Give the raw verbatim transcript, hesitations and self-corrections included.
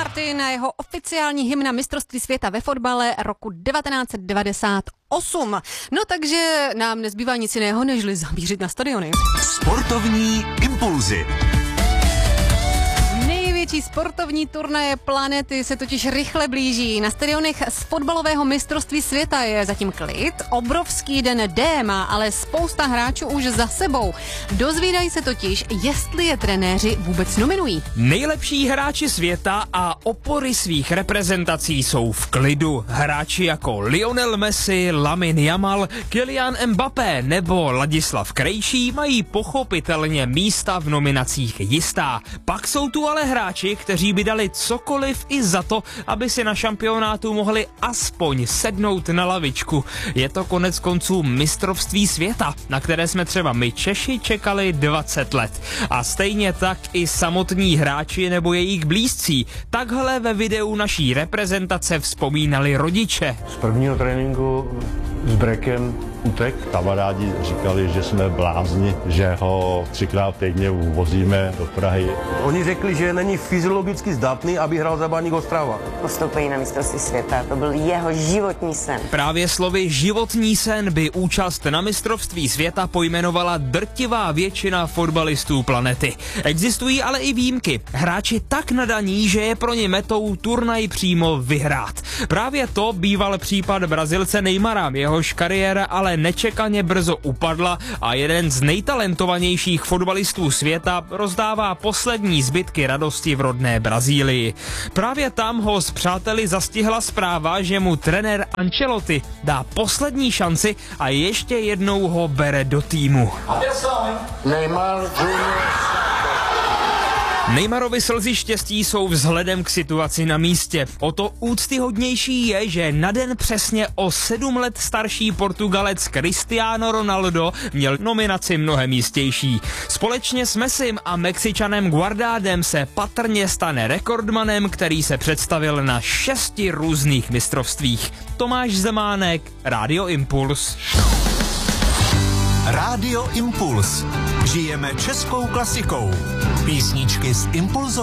Martin a jeho oficiální hymna mistrovství světa ve fotbale roku devatenáct set devadesát osm. No takže nám nezbývá nic jiného, nežli zamířit na stadiony. Sportovní impulzy. Největší sportovní turnaje planety se totiž rychle blíží. Na stadionech z fotbalového mistrovství světa je zatím klid. Obrovský den D má ale spousta hráčů už za sebou. Dozvídají se totiž, jestli je trenéři vůbec nominují. Nejlepší hráči světa a opory svých reprezentací jsou v klidu. Hráči jako Lionel Messi, Lamine Yamal, Kylian Mbappé nebo Ladislav Krejčí mají pochopitelně místa v nominacích jistá. Pak jsou tu ale hráči, kteří by dali cokoliv i za to, aby si na šampionátu mohli aspoň sednout na lavičku. Je to konec konců mistrovství světa, na které jsme třeba my Češi čekali dvacet let. A stejně tak i samotní hráči nebo jejich blízcí. Takhle ve videu naší reprezentace vzpomínali rodiče. Z prvního tréninku s Brekem utek. Kamarádi říkali, že jsme blázni, že ho třikrát týdně vozíme do Prahy. Oni řekli, že není fyziologicky zdatný, aby hrál za Baník Ostrava. Postoupení na mistrovství světa, to byl jeho životní sen. Právě slovy životní sen by účast na mistrovství světa pojmenovala drtivá většina fotbalistů planety. Existují ale i výjimky. Hráči tak nadaní, že je pro ně metou turnaj přímo vyhrát. Právě to býval případ Brazilce Neymara, jehož kariéra ale nečekaně brzo upadla a jeden z nejtalentovanějších fotbalistů světa rozdává poslední zbytky radosti v rodné Brazílii. Právě tam ho s přáteli zastihla zpráva, že mu trenér Ancelotti dá poslední šanci a ještě jednou ho bere do týmu. Neymar junior Neymarovi slzy štěstí jsou vzhledem k situaci na místě. O to úctyhodnější je, že na den přesně o sedm let starší Portugalec Cristiano Ronaldo měl nominaci mnohem jistější. Společně s Messim a Mexičanem Guardádem se patrně stane rekordmanem, který se představil na šesti různých mistrovstvích. Tomáš Zemánek, Rádio Impuls. Rádio Impuls. Žijeme českou klasikou. Písničky z Impulzové